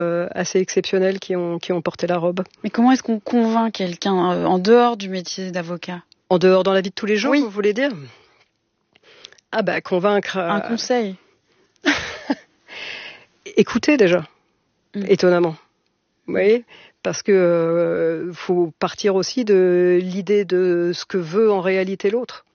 assez exceptionnels qui ont porté la robe. Mais comment est-ce qu'on convainc quelqu'un en dehors du métier d'avocat ? En dehors, dans la vie de tous les jours, oui. Vous voulez dire ? Ah bah convaincre... Un conseil. Écoutez déjà, étonnamment. Vous voyez ? Parce que faut partir aussi de l'idée de ce que veut en réalité l'autre.